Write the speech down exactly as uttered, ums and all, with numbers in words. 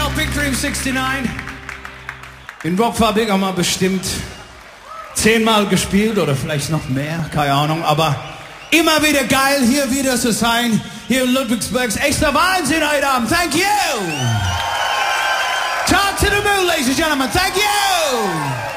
auch Big Dream sixty-nine. In Rockfabrik haben wir bestimmt zehnmal gespielt oder vielleicht noch mehr, keine Ahnung, aber immer wieder geil, hier wieder zu sein, hier in Ludwigsburgs echter Wahnsinn heute Abend. Thank you! Talk to the moon, ladies and gentlemen. Thank you!